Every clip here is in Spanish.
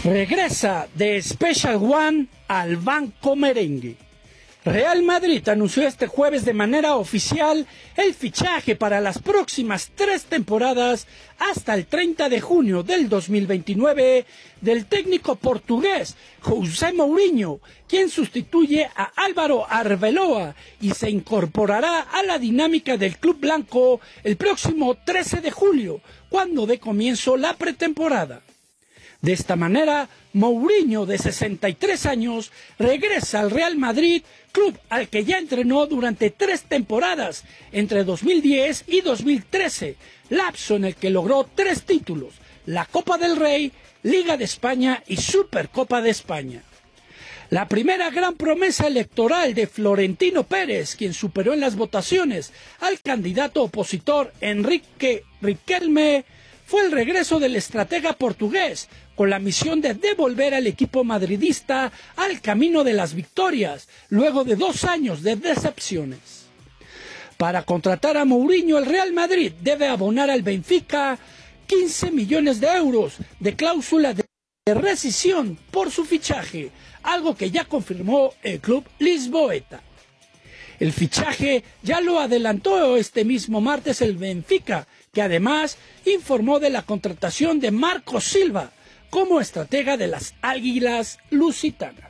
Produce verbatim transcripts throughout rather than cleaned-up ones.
Regresa de Special One al Banco Merengue. Real Madrid anunció este jueves de manera oficial el fichaje para las próximas tres temporadas hasta el treinta de junio del dos mil veintinueve del técnico portugués José Mourinho, quien sustituye a Álvaro Arbeloa y se incorporará a la dinámica del club blanco el próximo trece de julio, cuando dé comienzo la pretemporada. De esta manera, Mourinho, de sesenta y tres años, regresa al Real Madrid, club al que ya entrenó durante tres temporadas, entre dos mil diez y dos mil trece, lapso en el que logró tres títulos, la Copa del Rey, Liga de España y Supercopa de España. La primera gran promesa electoral de Florentino Pérez, quien superó en las votaciones al candidato opositor Enrique Riquelme, fue el regreso del estratega portugués, con la misión de devolver al equipo madridista al camino de las victorias, luego de dos años de decepciones. Para contratar a Mourinho, el Real Madrid debe abonar al Benfica quince millones de euros de cláusula de rescisión por su fichaje, algo que ya confirmó el club lisboeta. El fichaje ya lo adelantó este mismo martes el Benfica, que además informó de la contratación de Marco Silva como estratega de las Águilas Lusitanas.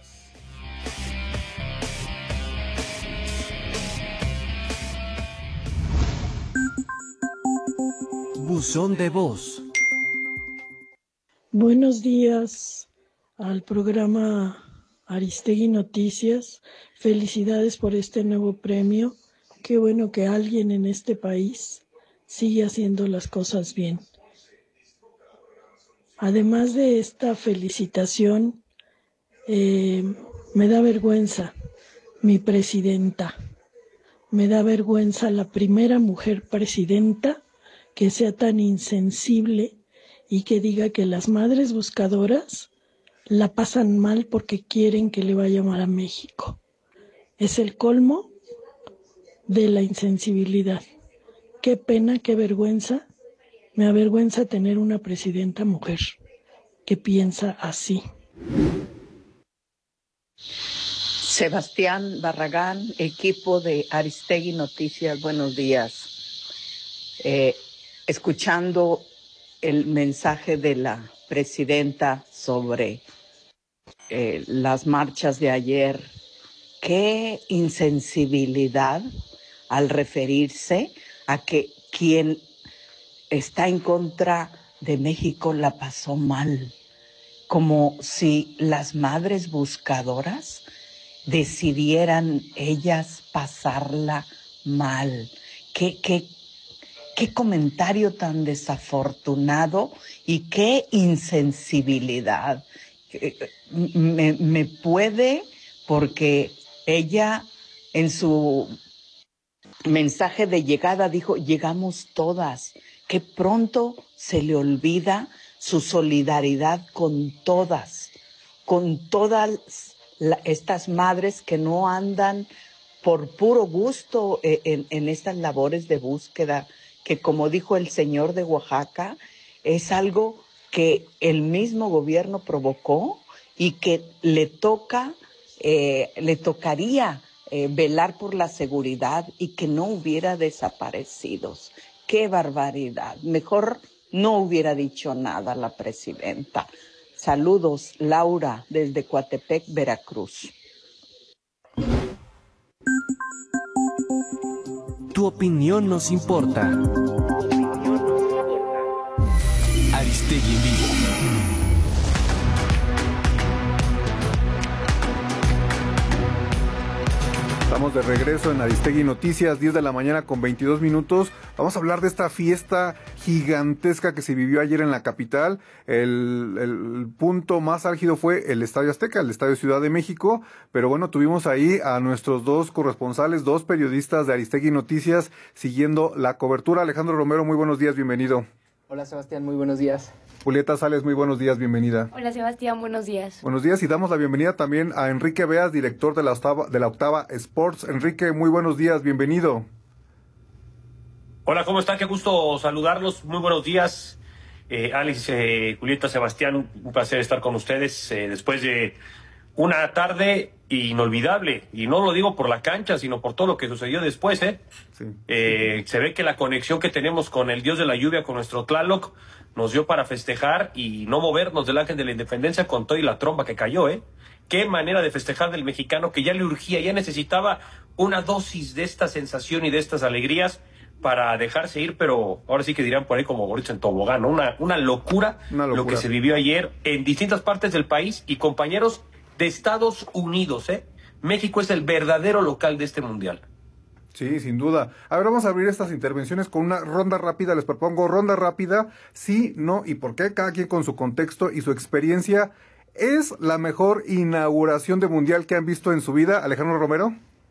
Buzón de voz. Buenos días al programa Aristegui Noticias. Felicidades por este nuevo premio. Qué bueno que alguien en este país sigue haciendo las cosas bien. Además de esta felicitación, eh, me da vergüenza mi presidenta. Me da vergüenza la primera mujer presidenta que sea tan insensible y que diga que las madres buscadoras la pasan mal porque quieren que le vaya mal a México. Es el colmo de la insensibilidad. Qué pena, qué vergüenza. Me avergüenza tener una presidenta mujer que piensa así. Sebastián Barragán, equipo de Aristegui Noticias, buenos días. Eh, escuchando el mensaje de la presidenta sobre eh, las marchas de ayer, qué insensibilidad al referirse a que quien está en contra de México la pasó mal, como si las madres buscadoras decidieran ellas pasarla mal. Qué, qué, qué comentario tan desafortunado y qué insensibilidad. Me, me puede, porque ella en su mensaje de llegada dijo, llegamos todas. Que pronto se le olvida su solidaridad con todas, con todas la, estas madres que no andan por puro gusto en, en estas labores de búsqueda, que como dijo el señor de Oaxaca, es algo que el mismo gobierno provocó y que le toca, eh, le tocaría eh, velar por la seguridad y que no hubiera desaparecidos. ¡Qué barbaridad! Mejor no hubiera dicho nada la presidenta. Saludos, Laura, desde Coatepec, Veracruz. Tu opinión nos importa. Aristegui en vivo. Estamos de regreso en Aristegui Noticias, diez de la mañana con veintidós minutos. Vamos a hablar de esta fiesta gigantesca que se vivió ayer en la capital. El, el punto más álgido fue el Estadio Azteca, el Estadio Ciudad de México. Pero bueno, tuvimos ahí a nuestros dos corresponsales, dos periodistas de Aristegui Noticias siguiendo la cobertura. Alejandro Romero, muy buenos días, bienvenido. Hola Sebastián, muy buenos días. Julieta Sales, muy buenos días, bienvenida. Hola Sebastián, buenos días. Buenos días y damos la bienvenida también a Enrique Beas, director de la Octava, de la Octava Sports. Enrique, muy buenos días, bienvenido. Hola, ¿cómo están? Qué gusto saludarlos, muy buenos días. Eh, Alex, eh, Julieta, Sebastián, un placer estar con ustedes eh, después de una tarde inolvidable. Y no lo digo por la cancha, sino por todo lo que sucedió después. ¿eh? Sí. Eh, se ve que la conexión que tenemos con el Dios de la lluvia, con nuestro Tlaloc, nos dio para festejar y no movernos del Ángel de la Independencia con todo y la tromba que cayó. ¿eh? Qué manera de festejar del mexicano que ya le urgía, ya necesitaba una dosis de esta sensación y de estas alegrías para dejarse ir, pero ahora sí que dirán por ahí como Boris en tobogán, ¿no? Una, una locura, Una locura lo que se vivió ayer en distintas partes del país y compañeros de Estados Unidos, ¿eh? México es el verdadero local de este mundial. Sí, sin duda. A ver, vamos a abrir estas intervenciones con una ronda rápida. Les propongo ronda rápida, sí, no y por qué, cada quien con su contexto y su experiencia. ¿Es la mejor inauguración de mundial que han visto en su vida, Alejandro Romero?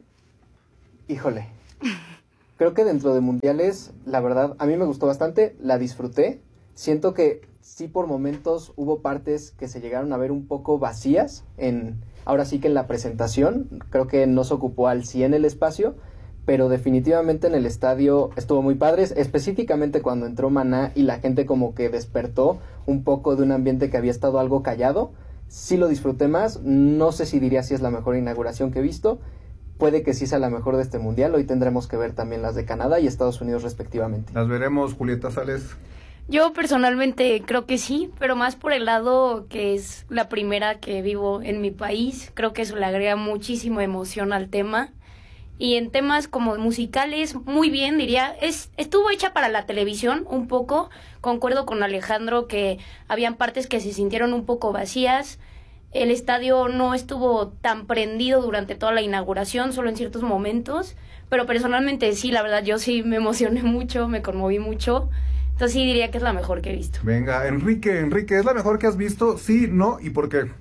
Híjole. Creo que dentro de mundiales, la verdad, a mí me gustó bastante, la disfruté. Siento que sí por momentos hubo partes que se llegaron a ver un poco vacías, en ahora sí que en la presentación. Creo que no se ocupó al cien el espacio, pero definitivamente en el estadio estuvo muy padre, específicamente cuando entró Maná y la gente como que despertó un poco de un ambiente que había estado algo callado. Sí lo disfruté más, no sé si diría si es la mejor inauguración que he visto. Puede que sí sea la mejor de este mundial. Hoy tendremos que ver también las de Canadá y Estados Unidos respectivamente. Las veremos, Julieta Sales. Yo personalmente creo que sí, pero más por el lado que es la primera que vivo en mi país. Creo que eso le agrega muchísima emoción al tema. Y en temas como musicales, muy bien, diría. Es estuvo hecha para la televisión un poco. Concuerdo con Alejandro que habían partes que se sintieron un poco vacías. El estadio no estuvo tan prendido durante toda la inauguración, solo en ciertos momentos, pero personalmente sí, la verdad, yo sí me emocioné mucho, me conmoví mucho, entonces sí diría que es la mejor que he visto. Venga, Enrique, Enrique, ¿es la mejor que has visto? Sí, no, ¿y por qué?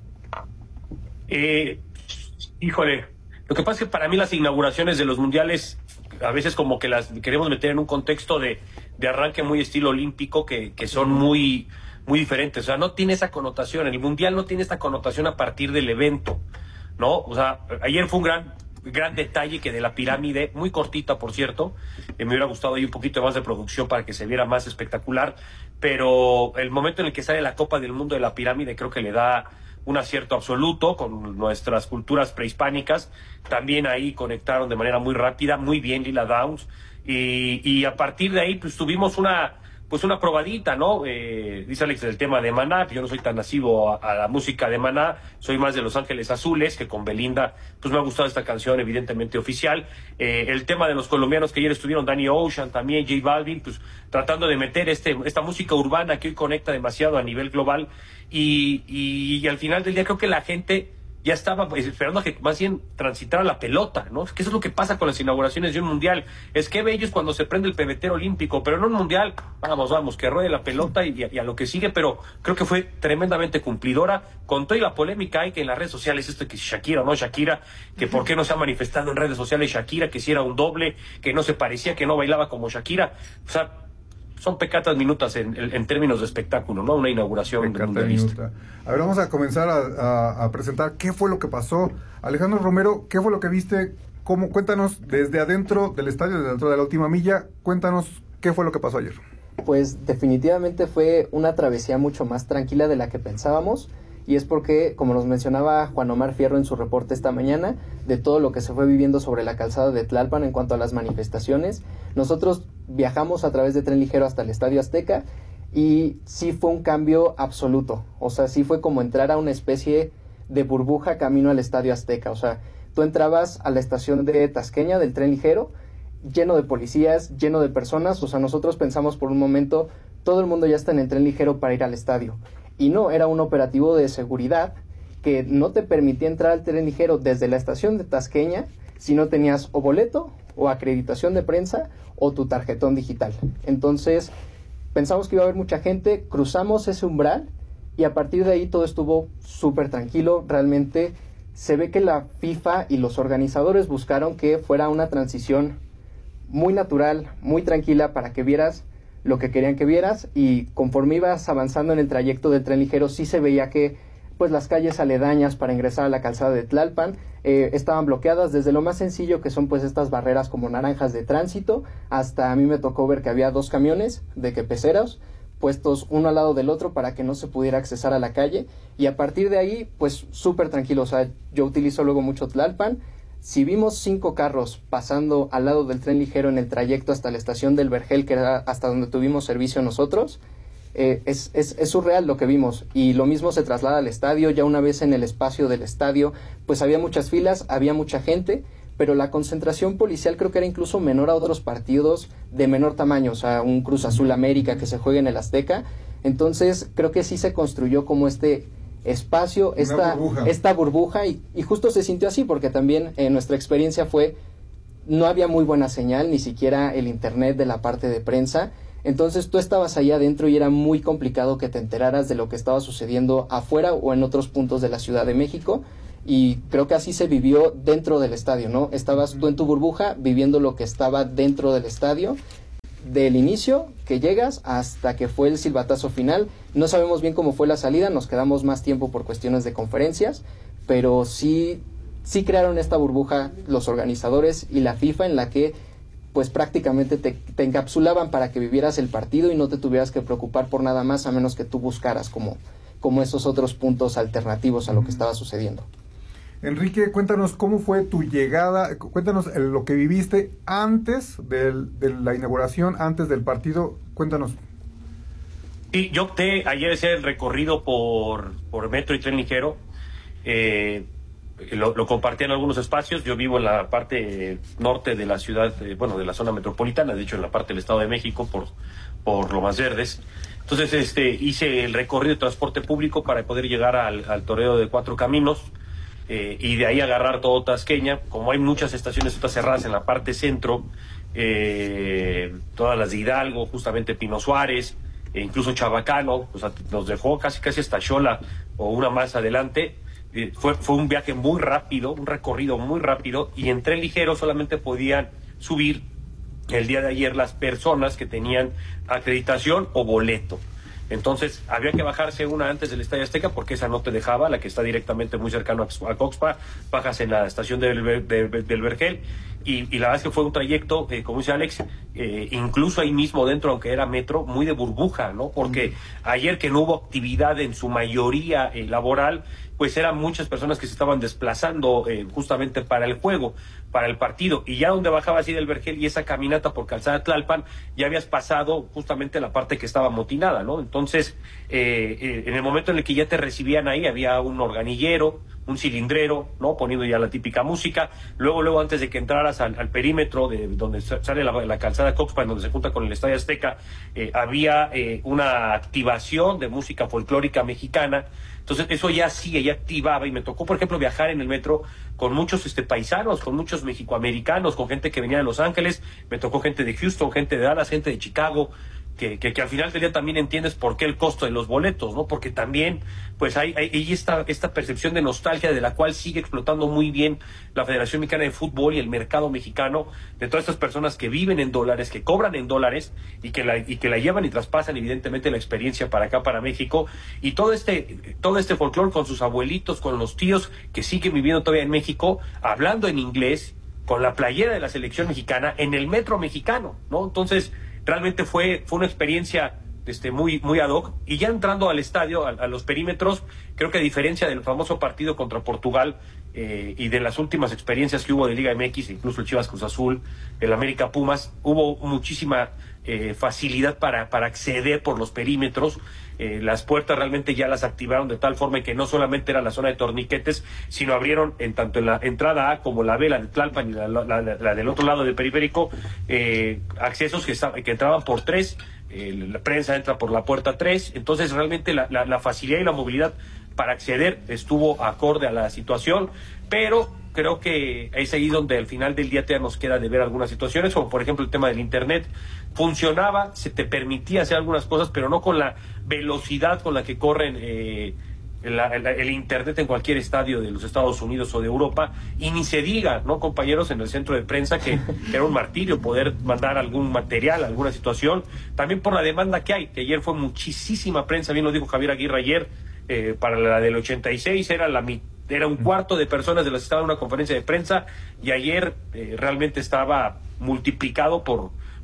Eh, híjole, lo que pasa es que para mí las inauguraciones de los mundiales, a veces como que las queremos meter en un contexto de, de arranque muy estilo olímpico, que, que son muy... muy diferente, o sea, no tiene esa connotación, el mundial no tiene esta connotación a partir del evento, ¿no? O sea, ayer fue un gran gran detalle que de la pirámide, muy cortita por cierto, eh, me hubiera gustado ahí un poquito más de producción para que se viera más espectacular, pero el momento en el que sale la Copa del Mundo de la pirámide creo que le da un acierto absoluto con nuestras culturas prehispánicas, también ahí conectaron de manera muy rápida, muy bien Lila Downs, y, y a partir de ahí pues tuvimos una pues una probadita, ¿no? Eh, dice Alex del tema de Maná, yo no soy tan nasivo a, a la música de Maná, soy más de Los Ángeles Azules, que con Belinda, pues me ha gustado esta canción, evidentemente oficial. Eh, el tema de los colombianos que ayer estuvieron, Danny Ocean, también J Balvin, pues tratando de meter este esta música urbana que hoy conecta demasiado a nivel global, y, y, y al final del día creo que la gente ya estaba pues, esperando a que más bien transitara la pelota, ¿no? Que eso es lo que pasa con las inauguraciones de un mundial. Es que bello es cuando se prende el pebetero olímpico, pero en un mundial, vamos, vamos, que ruede la pelota y, y a lo que sigue, pero creo que fue tremendamente cumplidora, con toda la polémica hay que en las redes sociales, esto que si Shakira o no Shakira, que por qué no se ha manifestado en redes sociales Shakira, que si era un doble, que no se parecía, que no bailaba como Shakira, o sea, son pecatas minutas en, en, en términos de espectáculo, ¿no? Una inauguración de mundialista. A ver, vamos a comenzar a, a, a presentar qué fue lo que pasó. Alejandro Romero, ¿qué fue lo que viste? ¿Cómo? Cuéntanos desde adentro del estadio, desde dentro de la última milla, cuéntanos qué fue lo que pasó ayer. Pues definitivamente fue una travesía mucho más tranquila de la que pensábamos, y es porque, como nos mencionaba Juan Omar Fierro en su reporte esta mañana, de todo lo que se fue viviendo sobre la calzada de Tlalpan en cuanto a las manifestaciones, nosotros viajamos a través de tren ligero hasta el Estadio Azteca, y sí fue un cambio absoluto, o sea, sí fue como entrar a una especie de burbuja camino al Estadio Azteca, o sea, tú entrabas a la estación de Tasqueña del tren ligero, lleno de policías, lleno de personas, o sea, nosotros pensamos por un momento, todo el mundo ya está en el tren ligero para ir al estadio. Y no, era un operativo de seguridad que no te permitía entrar al tren ligero desde la estación de Tasqueña si no tenías o boleto, o acreditación de prensa, o tu tarjetón digital. Entonces, pensamos que iba a haber mucha gente, cruzamos ese umbral, y a partir de ahí todo estuvo súper tranquilo. Realmente se ve que la FIFA y los organizadores buscaron que fuera una transición muy natural, muy tranquila, para que vieras lo que querían que vieras, y conforme ibas avanzando en el trayecto del tren ligero sí se veía que pues las calles aledañas para ingresar a la calzada de Tlalpan eh, estaban bloqueadas, desde lo más sencillo que son pues estas barreras como naranjas de tránsito, hasta a mí me tocó ver que había dos camiones de que peceros puestos uno al lado del otro para que no se pudiera accesar a la calle, y a partir de ahí, pues súper tranquilo. O sea, yo utilizo luego mucho Tlalpan. Si vimos cinco carros pasando al lado del tren ligero en el trayecto hasta la estación del Vergel, que era hasta donde tuvimos servicio nosotros, eh, es, es, es surreal lo que vimos. Y lo mismo se traslada al estadio. Ya una vez en el espacio del estadio, pues había muchas filas, había mucha gente, pero la concentración policial creo que era incluso menor a otros partidos de menor tamaño, o sea, un Cruz Azul América que se juega en el Azteca. Entonces creo que sí se construyó como este espacio, esta burbuja, esta burbuja y, y justo se sintió así, porque también eh, nuestra experiencia fue, no había muy buena señal, ni siquiera el internet de la parte de prensa. Entonces tú estabas ahí adentro y era muy complicado que te enteraras de lo que estaba sucediendo afuera o en otros puntos de la Ciudad de México. Y creo que así se vivió dentro del estadio, ¿no? Estabas tú en tu burbuja viviendo lo que estaba dentro del estadio, del inicio que llegas hasta que fue el silbatazo final. No sabemos bien cómo fue la salida, nos quedamos más tiempo por cuestiones de conferencias, pero sí, sí crearon esta burbuja los organizadores y la FIFA, en la que pues prácticamente te, te encapsulaban para que vivieras el partido y no te tuvieras que preocupar por nada más, a menos que tú buscaras como, como esos otros puntos alternativos a lo que estaba sucediendo. Enrique, cuéntanos cómo fue tu llegada, cuéntanos lo que viviste antes del, de la inauguración, antes del partido, cuéntanos. Sí, yo opté ayer hacer el recorrido por, por metro y tren ligero, eh, lo, lo compartí en algunos espacios. Yo vivo en la parte norte de la ciudad, eh, bueno, de la zona metropolitana, de hecho en la parte del Estado de México, por, por Lomas Verdes. Entonces este, hice el recorrido de transporte público para poder llegar al, al toreo de Cuatro Caminos. Eh, y de ahí agarrar todo Tasqueña. Como hay muchas estaciones otras cerradas en la parte centro, eh, todas las de Hidalgo, justamente Pino Suárez, e incluso Chabacano, o sea, nos dejó casi casi hasta Xola o una más adelante. Eh, fue, fue un viaje muy rápido, un recorrido muy rápido, y en tren ligero solamente podían subir el día de ayer las personas que tenían acreditación o boleto. Entonces había que bajarse una antes del Estadio Azteca, porque esa no te dejaba, la que está directamente muy cercano a Coxpa. Bajas en la estación del, de, del Vergel, y, y la verdad es que fue un trayecto, eh, como dice Alex, eh, incluso ahí mismo dentro, aunque era metro, muy de burbuja, ¿no? Porque ayer, que no hubo actividad en su mayoría eh, laboral, pues eran muchas personas que se estaban desplazando eh, justamente para el juego, para el partido, y ya donde bajabas así del Vergel y esa caminata por Calzada Tlalpan, ya habías pasado justamente la parte que estaba amotinada, ¿no? Entonces, eh, eh, en el momento en el que ya te recibían ahí, había un organillero, un cilindrero, ¿no? Poniendo ya la típica música. Luego, luego antes de que entraras al, al perímetro de donde sale la, la calzada Coxpa, en donde se junta con el Estadio Azteca, eh, había eh, una activación de música folclórica mexicana. Entonces eso ya sí, ya activaba, y me tocó, por ejemplo, viajar en el metro con muchos este, paisanos, con muchos mexicoamericanos, con gente que venía de Los Ángeles, me tocó gente de Houston, gente de Dallas, gente de Chicago, que, que, que al final del día también entiendes por qué el costo de los boletos, ¿no? Porque también, pues hay, hay, hay esta, esta percepción de nostalgia, de la cual sigue explotando muy bien la Federación Mexicana de Fútbol y el mercado mexicano, de todas estas personas que viven en dólares, que cobran en dólares, y que la, y que la llevan y traspasan evidentemente la experiencia para acá, para México, y todo este, todo este folclore con sus abuelitos, con los tíos que siguen viviendo todavía en México, hablando en inglés, con la playera de la selección mexicana, en el metro mexicano, ¿no? Entonces, realmente fue, fue una experiencia este, muy, muy ad hoc. Y ya entrando al estadio, a, a los perímetros, creo que a diferencia del famoso partido contra Portugal eh, y de las últimas experiencias que hubo de Liga M X, incluso el Chivas Cruz Azul, el América Pumas, hubo muchísima eh, facilidad para, para acceder por los perímetros. Eh, las puertas realmente ya las activaron de tal forma que no solamente era la zona de torniquetes, sino abrieron en tanto en la entrada A como la B, la de Tlalpan y la, la, la, la del otro lado del periférico, eh, accesos que, estaban, que entraban por tres, eh, la prensa entra por la puerta tres. Entonces realmente la, la, la facilidad y la movilidad para acceder estuvo acorde a la situación, pero creo que es ahí donde al final del día te nos queda de ver algunas situaciones, como por ejemplo el tema del internet. Funcionaba, se te permitía hacer algunas cosas, pero no con la velocidad con la que corren eh, la, la, el internet en cualquier estadio de los Estados Unidos o de Europa, y ni se diga, ¿no, compañeros, en el centro de prensa, que era un martirio poder mandar algún material, alguna situación, también por la demanda que hay, que ayer fue muchísima prensa, bien lo dijo Javier Aguirre ayer, eh, para la del ochenta y seis era la mitad, era un cuarto de personas de las que estaban en una conferencia de prensa, y ayer eh, realmente estaba multiplicado por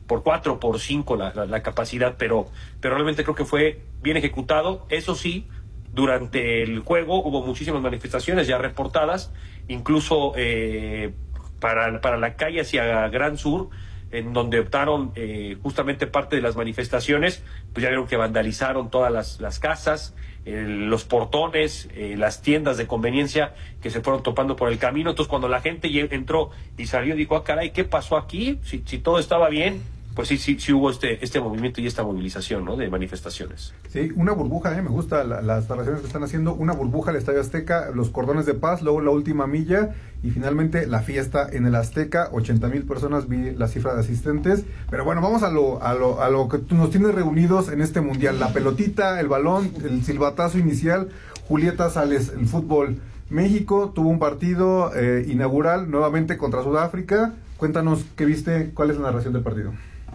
por cuatro, por cinco la, la, la capacidad, pero, pero realmente creo que fue bien ejecutado. Eso sí, durante el juego hubo muchísimas manifestaciones ya reportadas, incluso eh, para, para la calle hacia Gran Sur, en donde optaron eh, justamente parte de las manifestaciones, pues ya vieron que vandalizaron todas las, las casas, eh, los portones, eh, las tiendas de conveniencia que se fueron topando por el camino. Entonces cuando la gente entró y salió, dijo, ah, caray, ¿qué pasó aquí? Si, si todo estaba bien, pues sí, sí, sí hubo este, este movimiento y esta movilización, ¿no?, de manifestaciones. Sí, una burbuja, ¿eh? Me gusta la, las narraciones que están haciendo, una burbuja al Estadio Azteca, los cordones de paz, luego la última milla y finalmente la fiesta en el Azteca, ochenta mil personas, vi la cifra de asistentes, pero bueno, vamos a lo, a lo, a lo que nos tiene reunidos en este mundial, la pelotita, el balón, el silbatazo inicial. Julieta Sales, el fútbol. México tuvo un partido eh, inaugural nuevamente contra Sudáfrica. Cuéntanos qué viste, cuál es la narración del partido.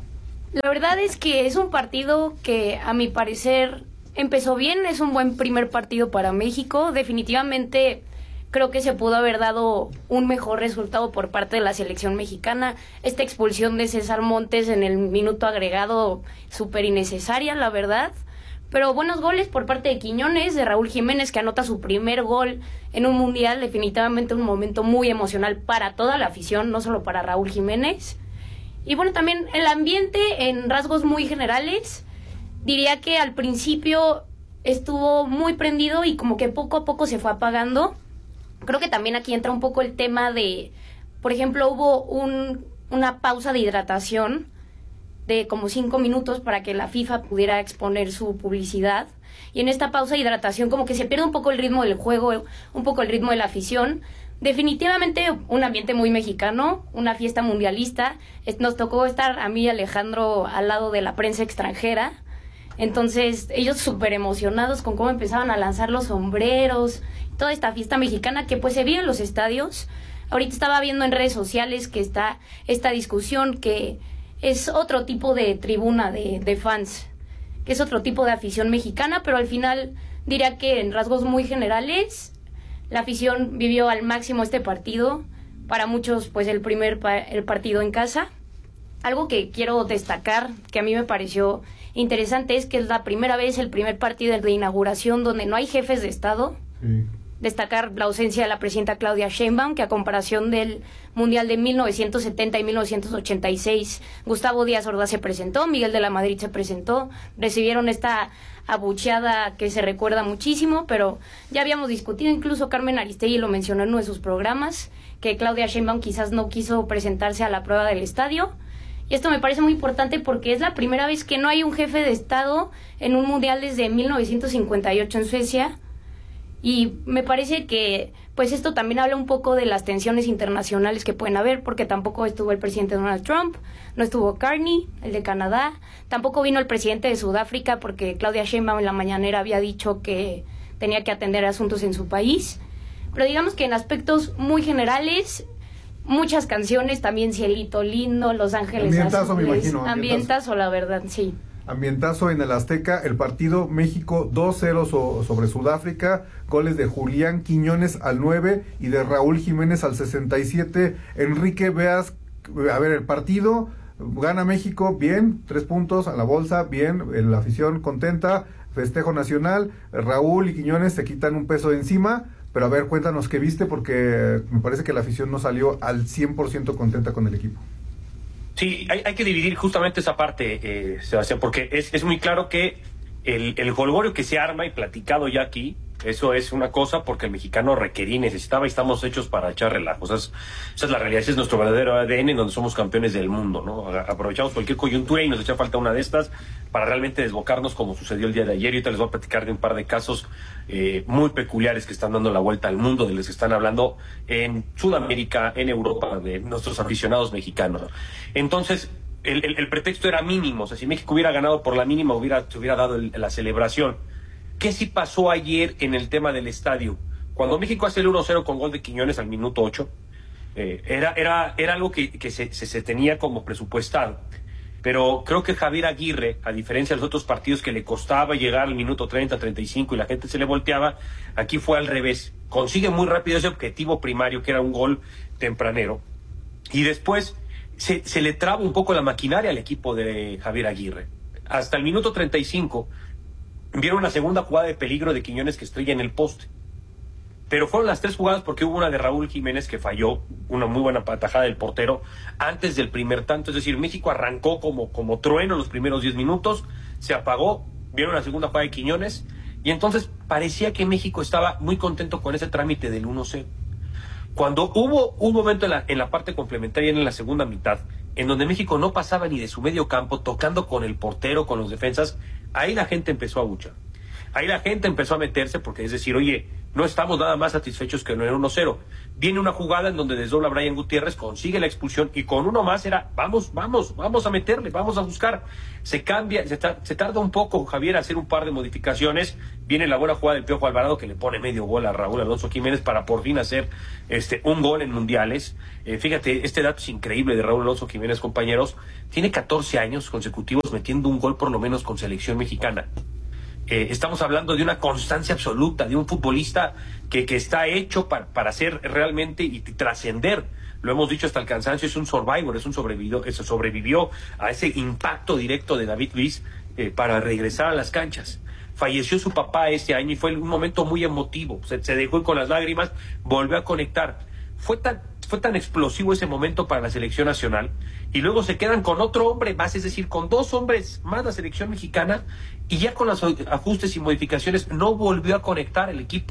La verdad es que es un partido que a mi parecer empezó bien, es un buen primer partido para México. Definitivamente creo que se pudo haber dado un mejor resultado por parte de la selección mexicana. Esta expulsión de César Montes en el minuto agregado, súper innecesaria, la verdad. Pero buenos goles por parte de Quiñones, de Raúl Jiménez, que anota su primer gol en un mundial. Definitivamente un momento muy emocional para toda la afición, no solo para Raúl Jiménez. Y bueno, también el ambiente en rasgos muy generales, diría que al principio estuvo muy prendido y como que poco a poco se fue apagando. Creo que también aquí entra un poco el tema de, por ejemplo, hubo un, una pausa de hidratación de como cinco minutos para que la FIFA pudiera exponer su publicidad. Y en esta pausa de hidratación como que se pierde un poco el ritmo del juego, un poco el ritmo de la afición. Definitivamente un ambiente muy mexicano, una fiesta mundialista. Nos tocó estar a mí y Alejandro al lado de la prensa extranjera. Entonces ellos súper emocionados con cómo empezaban a lanzar los sombreros, toda esta fiesta mexicana que pues se vio en los estadios. Ahorita estaba viendo en redes sociales que está esta discusión que es otro tipo de tribuna de, de fans, que es otro tipo de afición mexicana, pero al final diría que en rasgos muy generales la afición vivió al máximo este partido. Para muchos, pues el primer pa- el partido en casa. Algo que quiero destacar, que a mí me pareció interesante, es que es la primera vez, el primer partido de inauguración donde no hay jefes de Estado. Sí. Destacar la ausencia de la presidenta Claudia Sheinbaum, que a comparación del Mundial de mil novecientos setenta y mil novecientos ochenta y seis, Gustavo Díaz Ordaz se presentó, Miguel de la Madrid se presentó, recibieron esta abucheada que se recuerda muchísimo, pero ya habíamos discutido, incluso Carmen Aristegui lo mencionó en uno de sus programas, que Claudia Sheinbaum quizás no quiso presentarse a la prueba del estadio. Y esto me parece muy importante porque es la primera vez que no hay un jefe de Estado en un mundial desde mil novecientos cincuenta y ocho en Suecia. Y me parece que pues esto también habla un poco de las tensiones internacionales que pueden haber, porque tampoco estuvo el presidente Donald Trump, no estuvo Carney, el de Canadá, tampoco vino el presidente de Sudáfrica porque Claudia Sheinbaum en la mañanera había dicho que tenía que atender asuntos en su país. Pero digamos que en aspectos muy generales, muchas canciones, también Cielito Lindo, Los Ángeles Ambientazo, Azules, me imagino. Ambientazo, ambientazo, la verdad, sí. Ambientazo en el Azteca, el partido México dos cero so, sobre Sudáfrica, goles de Julián Quiñones al nueve y de Raúl Jiménez al sesenta y siete. Enrique, veas, a ver, el partido, gana México, bien, tres puntos a la bolsa, bien, la afición contenta, festejo nacional, Raúl y Quiñones se quitan un peso de encima, pero a ver, cuéntanos qué viste, porque me parece que la afición no salió al cien por ciento contenta con el equipo. Sí, hay, hay que dividir justamente esa parte, eh, Sebastián, porque es, es muy claro que el, el jolgorio que se arma y platicado ya aquí, eso es una cosa porque el mexicano requería y necesitaba y estamos hechos para echar relajos. Esa es, esa es la realidad, ese es nuestro verdadero A D N donde somos campeones del mundo, ¿no? Aprovechamos cualquier coyuntura y nos echa falta una de estas para realmente desbocarnos como sucedió el día de ayer. Y ahorita les voy a platicar de un par de casos eh, muy peculiares que están dando la vuelta al mundo, de los que están hablando en Sudamérica, en Europa, de nuestros aficionados mexicanos. Entonces, el, el, el pretexto era mínimo. O sea, si México hubiera ganado por la mínima, hubiera, se hubiera dado el, la celebración. ¿Qué sí pasó ayer en el tema del estadio? Cuando México hace el uno cero con gol de Quiñones al minuto ocho, eh, era, era, era algo que, que se, se, se tenía como presupuestado. Pero creo que Javier Aguirre, a diferencia de los otros partidos que le costaba llegar al minuto treinta, treinta y cinco y la gente se le volteaba, aquí fue al revés. Consigue muy rápido ese objetivo primario, que era un gol tempranero. Y después se, se le traba un poco la maquinaria al equipo de Javier Aguirre. Hasta el minuto treinta y cinco vieron una segunda jugada de peligro de Quiñones que estrella en el poste. Pero fueron las tres jugadas porque hubo una de Raúl Jiménez que falló, una muy buena patajada del portero antes del primer tanto. Es decir, México arrancó como, como trueno los primeros diez minutos, se apagó, vieron la segunda jugada de Quiñones y entonces parecía que México estaba muy contento con ese trámite del uno cero. Cuando hubo un momento en la, en la parte complementaria, en la segunda mitad, en donde México no pasaba ni de su medio campo, tocando con el portero, con los defensas, ahí la gente empezó a buchar. Ahí la gente empezó a meterse porque es decir, oye, no estamos nada más satisfechos que en el uno cero. Viene una jugada en donde desdobla Brian Gutiérrez, consigue la expulsión y con uno más era, vamos, vamos, vamos a meterle, vamos a buscar. Se cambia, se, ta- se tarda un poco Javier a hacer un par de modificaciones. Viene la buena jugada del Piojo Alvarado que le pone medio gol a Raúl Alonso Jiménez para por fin hacer este un gol en mundiales. Eh, fíjate, este dato es increíble de Raúl Alonso Jiménez, compañeros. Tiene catorce años consecutivos metiendo un gol por lo menos con selección mexicana. Eh, estamos hablando de una constancia absoluta, de un futbolista que, que está hecho para, para ser realmente y, y trascender. Lo hemos dicho hasta el cansancio, es un survivor, es un sobrevivió, eso sobrevivió a ese impacto directo de David Luiz eh, para regresar a las canchas. Falleció su papá este año y fue un momento muy emotivo. Se, se dejó ir con las lágrimas, volvió a conectar. Fue tan, fue tan explosivo ese momento para la selección nacional y luego se quedan con otro hombre más, es decir, con dos hombres más la selección mexicana y ya con los ajustes y modificaciones no volvió a conectar el equipo.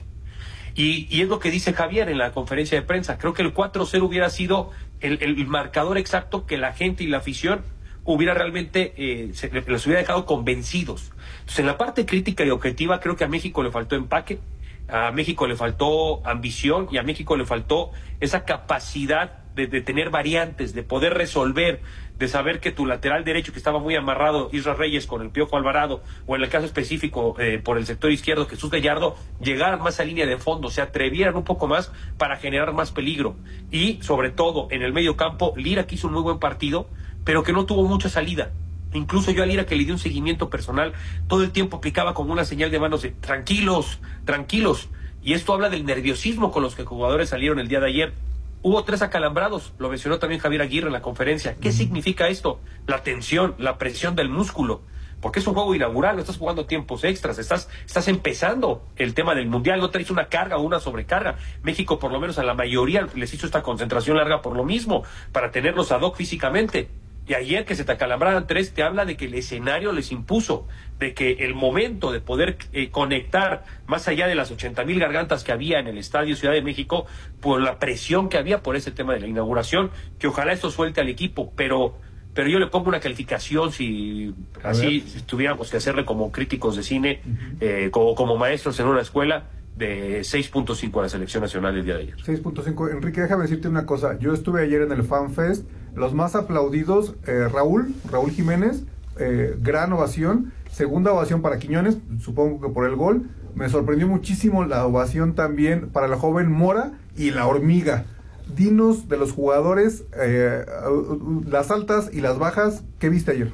Y, y es lo que dice Javier en la conferencia de prensa. Creo que el cuatro cero hubiera sido el, el marcador exacto que la gente y la afición hubiera realmente, eh, se, les hubiera dejado convencidos. Entonces, en la parte crítica y objetiva, creo que a México le faltó empaque, a México le faltó ambición y a México le faltó esa capacidad de, de tener variantes, de poder resolver, de saber que tu lateral derecho, que estaba muy amarrado, Isra Reyes con el Piojo Alvarado, o en el caso específico eh, por el sector izquierdo, Jesús Gallardo, llegaran más a línea de fondo, se atrevieran un poco más para generar más peligro. Y sobre todo en el medio campo, Lira que hizo un muy buen partido, pero que no tuvo mucha salida. Incluso yo a Lira, que le di un seguimiento personal, todo el tiempo aplicaba como una señal de manos de tranquilos, tranquilos. Y esto habla del nerviosismo con los que jugadores salieron el día de ayer. Hubo tres acalambrados, lo mencionó también Javier Aguirre en la conferencia. ¿Qué significa esto? La tensión, la presión del músculo. Porque es un juego inaugural, no estás jugando tiempos extras, estás, estás empezando el tema del Mundial, no traes una carga o una sobrecarga. México, por lo menos a la mayoría, les hizo esta concentración larga por lo mismo, para tenerlos ad hoc físicamente. Y ayer que se te acalambraran tres, te habla de que el escenario les impuso, de que el momento de poder eh, conectar más allá de las ochenta mil gargantas que había en el Estadio Ciudad de México, por la presión que había por ese tema de la inauguración, que ojalá esto suelte al equipo, pero pero yo le pongo una calificación, si a así si tuviéramos que hacerle como críticos de cine, uh-huh. eh, como, como maestros en una escuela, de seis punto cinco a la selección nacional el día de ayer. seis punto cinco. Enrique, déjame decirte una cosa. Yo estuve ayer en el FanFest. Los más aplaudidos, eh, Raúl, Raúl Jiménez, eh, gran ovación. Segunda ovación para Quiñones, supongo que por el gol. Me sorprendió muchísimo la ovación también para la joven Mora y la Hormiga. Dinos de los jugadores, eh, las altas y las bajas, ¿qué viste ayer?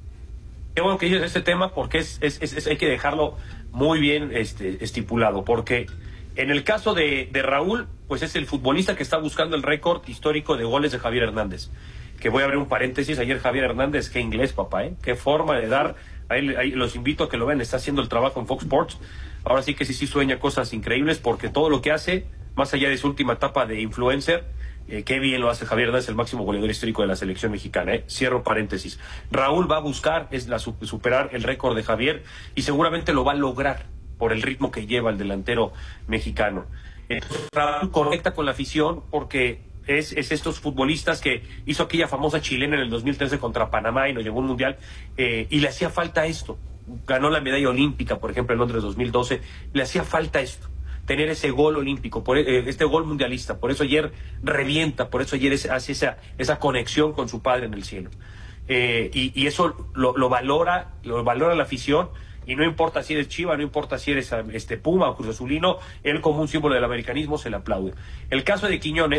Qué bueno que dices este tema porque es, es, es, es hay que dejarlo muy bien este, estipulado, porque en el caso de, de Raúl, pues es el futbolista que está buscando el récord histórico de goles de Javier Hernández. Que voy a abrir un paréntesis, ayer Javier Hernández, qué inglés, papá, ¿eh? Qué forma de dar, ahí, ahí los invito a que lo vean, está haciendo el trabajo en Fox Sports. Ahora sí que sí, sí sueña cosas increíbles, porque todo lo que hace, más allá de su última etapa de influencer, Eh, qué bien lo hace Javier Hernández, el máximo goleador histórico de la selección mexicana. ¿eh? Cierro paréntesis. Raúl va a buscar es la superar el récord de Javier y seguramente lo va a lograr por el ritmo que lleva el delantero mexicano. Entonces, Raúl conecta con la afición porque es, es estos futbolistas que hizo aquella famosa chilena en el dos mil trece contra Panamá y nos llevó a un mundial eh, y le hacía falta esto. Ganó la medalla olímpica, por ejemplo, en Londres dos mil doce. Le hacía falta esto. Tener ese gol olímpico, por eh, este gol mundialista, por eso ayer revienta, por eso ayer es, hace esa, esa conexión con su padre en el cielo. Eh, y, y eso lo, lo valora, lo valora la afición, y no importa si eres Chiva, no importa si eres este Puma o Cruz Azulino, él como un símbolo del americanismo se le aplaude. El caso de Quiñones,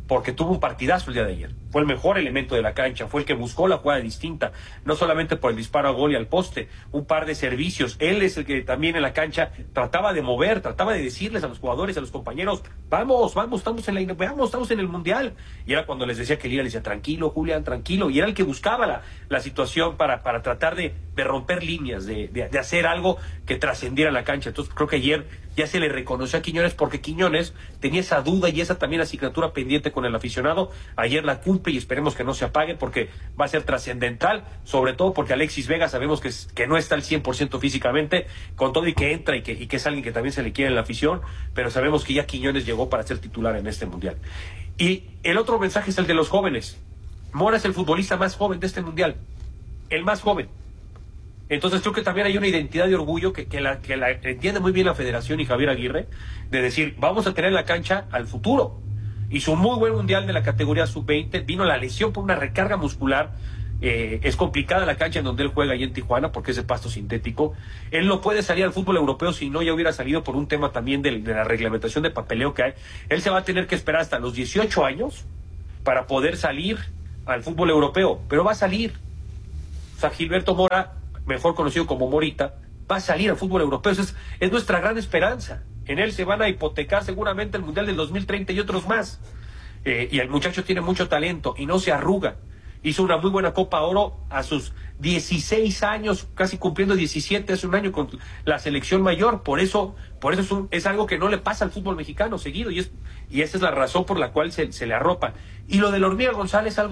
porque tuvo un partidazo el día de ayer. Fue el mejor elemento de la cancha, fue el que buscó la jugada distinta, no solamente por el disparo a gol y al poste, un par de servicios. Él es el que también en la cancha trataba de mover, trataba de decirles a los jugadores, a los compañeros, vamos, vamos, estamos en la, vamos, estamos en el Mundial. Y era cuando les decía que Lira, les decía, tranquilo, Julián, tranquilo. Y era el que buscaba la, la situación para, para tratar de, de romper líneas, de, de, de hacer algo que trascendiera la cancha. Entonces creo que ayer ya se le reconoció a Quiñones, porque Quiñones tenía esa duda y esa también asignatura pendiente con el aficionado. Ayer la cumple y esperemos que no se apague, porque va a ser trascendental, sobre todo porque Alexis Vega sabemos que, es, que no está al cien por ciento físicamente, con todo y que entra y que, y que es alguien que también se le quiere en la afición, pero sabemos que ya Quiñones llegó para ser titular en este Mundial. Y el otro mensaje es el de los jóvenes. Mora es el futbolista más joven de este Mundial, el más joven. Entonces creo que también hay una identidad de orgullo que, que, la, que la entiende muy bien la Federación y Javier Aguirre, de decir, vamos a tener en la cancha al futuro. Hizo un muy buen Mundial de la categoría sub veinte, vino la lesión por una recarga muscular, eh, es complicada la cancha en donde él juega ahí en Tijuana porque es de pasto sintético. Él no puede salir al fútbol europeo, si no ya hubiera salido por un tema también de, de la reglamentación de papeleo que hay. Él se va a tener que esperar hasta los dieciocho años para poder salir al fútbol europeo, pero va a salir. O sea, Gilberto Mora, mejor conocido como Morita, va a salir al fútbol europeo. Eso es, es nuestra gran esperanza. En él se van a hipotecar seguramente el Mundial del dos mil treinta y otros más. Eh, y el muchacho tiene mucho talento y no se arruga. Hizo una muy buena Copa Oro a sus dieciséis años, casi cumpliendo diecisiete hace un año con la selección mayor. Por eso, por eso es, un, es algo que no le pasa al fútbol mexicano seguido, y, es, y esa es la razón por la cual se, se le arropa. Y lo de la Hormiga González, algo